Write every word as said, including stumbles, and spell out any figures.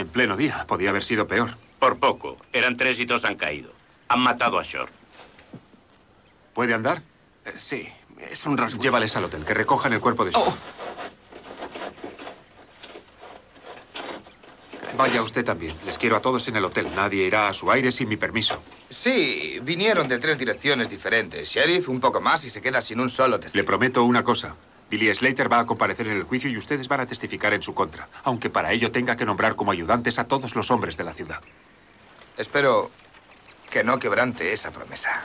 En pleno día. Podía haber sido peor. Por poco. Eran tres y dos han caído. Han matado a Short. ¿Puede andar? Eh, sí, es un rasguño. Llévales al hotel, que recojan el cuerpo de Short. Oh. Vaya usted también. Les quiero a todos en el hotel. Nadie irá a su aire sin mi permiso. Sí, vinieron de tres direcciones diferentes. Sheriff, un poco más y se queda sin un solo testigo. Le prometo una cosa. Billy Slater va a comparecer en el juicio y ustedes van a testificar en su contra. Aunque para ello tenga que nombrar como ayudantes a todos los hombres de la ciudad. Espero que no quebrante esa promesa.